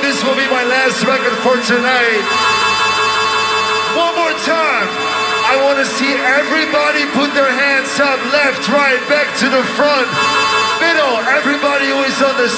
this will be my last record for tonight. One more time. I want to see everybody put their hands up, left, right, back to the front, middle. Everybody who is on the